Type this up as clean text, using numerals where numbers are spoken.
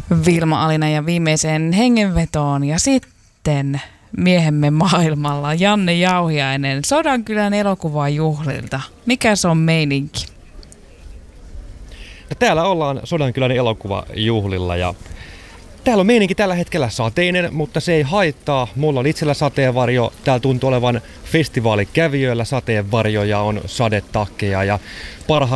Vilma Alina ja viimeiseen hengenvetoon ja sitten miehemme maailmalla Janne Jauhiainen Sodankylän elokuvajuhlilta. Mikä se on meininki? No, täällä ollaan Sodankylän elokuvajuhlilla ja täällä on meininki tällä hetkellä sateinen, mutta se ei haittaa. Mulla on itsellä sateenvarjo. Täällä tuntuu olevan festivaalikävijöillä sateenvarjoja, on sadetakkeja ja parhaillaan